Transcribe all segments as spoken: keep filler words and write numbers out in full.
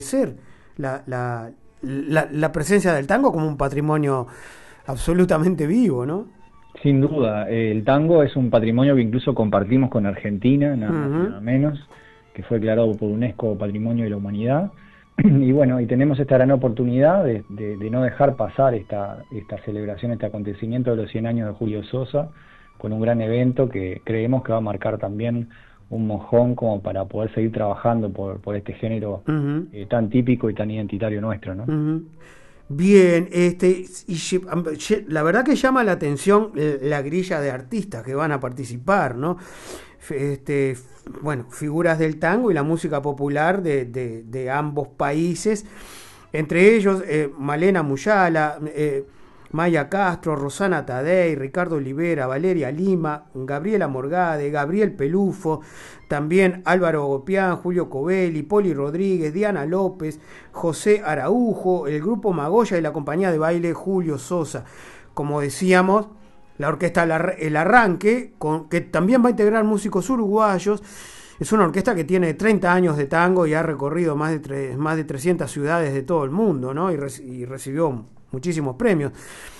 ser la, la, la, la presencia del tango como un patrimonio absolutamente vivo, ¿no? Sin duda, eh, el tango es un patrimonio que incluso compartimos con Argentina, nada más y Uh-huh. nada menos, que fue declarado por UNESCO Patrimonio de la Humanidad. Y bueno, y tenemos esta gran oportunidad de, de, de no dejar pasar esta, esta celebración, este acontecimiento de los cien años de Julio Sosa, con un gran evento que creemos que va a marcar también un mojón como para poder seguir trabajando por, por este género Uh-huh. eh, tan típico y tan identitario nuestro, ¿no? Uh-huh. Bien, este, y lle- am- lle- la verdad que llama la atención eh, la grilla de artistas que van a participar, ¿no? F- Este, f- bueno, figuras del tango y la música popular de, de- de ambos países, entre ellos eh, Malena Muyala, eh, Maya Castro, Rosana Tadei, Ricardo Olivera, Valeria Lima, Gabriela Morgade, Gabriel Pelufo, también Álvaro Gopián, Julio Covelli, Poli Rodríguez, Diana López, José Araujo, el grupo Magoya y la compañía de baile Julio Sosa. Como decíamos, la orquesta El Arranque, con, que también va a integrar músicos uruguayos. Es una orquesta que tiene treinta años de tango y ha recorrido más de, tre- más de trescientas ciudades de todo el mundo, ¿no? Y, reci- y recibió muchísimos premios.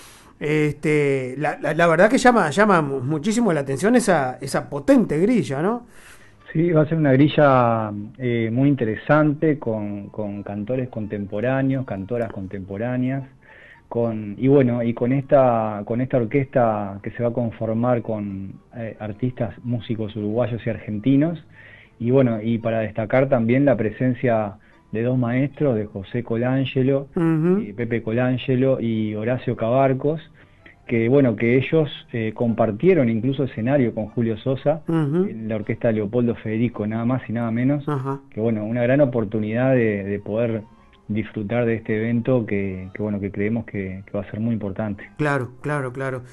Este, la, la, la verdad que llama, llama muchísimo la atención esa, esa potente grilla, ¿no? Sí, va a ser una grilla eh, muy interesante con, con cantores contemporáneos, cantoras contemporáneas, con y bueno, y con esta con esta orquesta que se va a conformar con eh, artistas, músicos uruguayos y argentinos, y bueno, y para destacar también la presencia de dos maestros, de José Colangelo, Uh-huh. eh, Pepe Colangelo y Horacio Cabarcos, que bueno, que ellos eh, compartieron incluso escenario con Julio Sosa Uh-huh. en la orquesta Leopoldo Federico, nada más y nada menos, Ajá. que bueno, una gran oportunidad de, de poder disfrutar de este evento que, que bueno, que creemos que, que va a ser muy importante. Claro, claro, claro.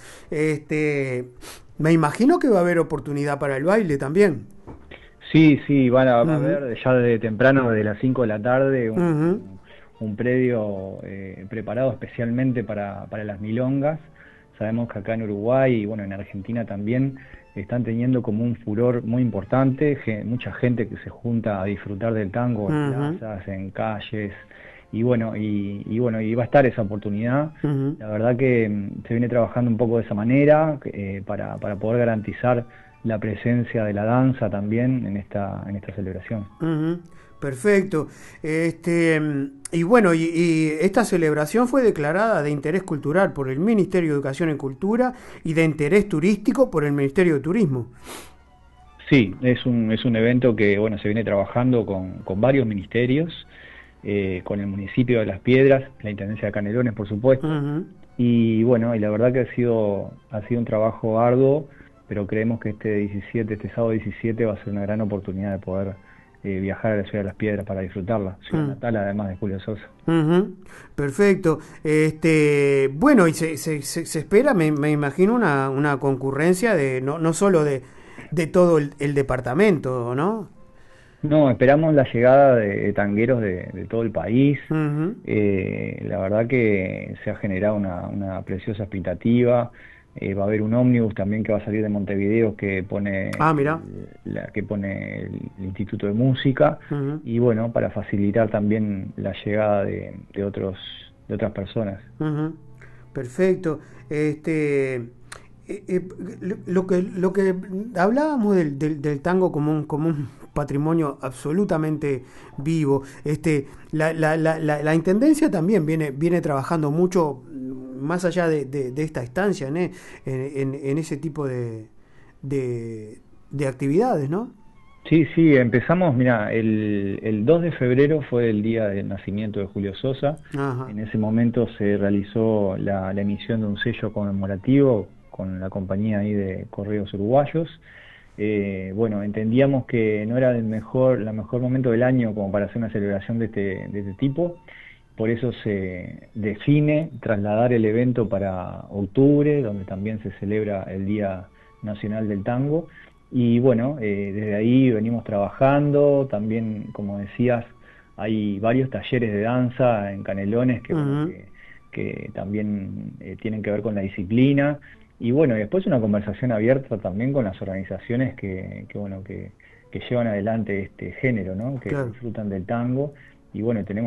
Este, me imagino que va a haber oportunidad para el baile también. Sí, sí, van a, va a Uh-huh. haber ya desde temprano, desde las cinco de la tarde, un, Uh-huh. un, un predio eh, preparado especialmente para, para las milongas. Sabemos que acá en Uruguay y bueno, en Argentina también están teniendo como un furor muy importante, ge- mucha gente que se junta a disfrutar del tango en Uh-huh. plazas, en calles, y bueno, y, y bueno, y va a estar esa oportunidad. Uh-huh. La verdad que mm, se viene trabajando un poco de esa manera eh, para, para poder garantizar la presencia de la danza también en esta, en esta celebración. Uh-huh. Perfecto. Este, y bueno, y, y esta celebración fue declarada de interés cultural por el Ministerio de Educación y Cultura y de interés turístico por el Ministerio de Turismo. Sí, es un, es un evento que bueno, se viene trabajando con, con varios ministerios, eh, con el municipio de Las Piedras, la Intendencia de Canelones, por supuesto, Uh-huh. y bueno, y la verdad que ha sido, ha sido un trabajo arduo, pero creemos que este diecisiete, este sábado diecisiete va a ser una gran oportunidad de poder eh, viajar a la ciudad de Las Piedras para disfrutarla, ciudad Uh-huh. natal además de Julio Sosa. Ujú. Perfecto. Este, bueno, y se, se, se, se espera, me, me imagino, una, una concurrencia de no, no solo de, de todo el, el departamento, ¿no? No, esperamos la llegada de tangueros de, de todo el país. Ujú. Eh, la verdad que se ha generado una, una preciosa expectativa. Eh, va a haber un ómnibus también que va a salir de Montevideo que pone Ah, el, mira. la, que pone el Instituto de Música, Ujú. y bueno, para facilitar también la llegada de, de otros de otras personas. Ujú. Perfecto. Este, eh, eh, lo lo que lo que hablábamos del, del, del tango como un, como un patrimonio absolutamente vivo. Este, la, la, la, la, la intendencia también viene viene trabajando mucho mm, más allá de, de, de esta estancia, ¿no? en, en, en ese tipo de, de, de actividades, ¿no? Sí, sí, empezamos, mira, el, el dos de febrero fue el día del nacimiento de Julio Sosa. Ajá. En ese momento se realizó la, la emisión de un sello conmemorativo con la compañía ahí de Correos Uruguayos. Eh, bueno, entendíamos que no era el mejor, el mejor momento del año como para hacer una celebración de este, de este tipo. Por eso se define trasladar el evento para octubre, donde también se celebra el Día Nacional del Tango. Y bueno, eh, desde ahí venimos trabajando, también, como decías, hay varios talleres de danza en Canelones que, bueno, Ujú. que, que también eh, tienen que ver con la disciplina. Y bueno, y después una conversación abierta también con las organizaciones que, que bueno, que, que llevan adelante este género, ¿no? Que Claro. disfrutan del tango. y bueno, tenemos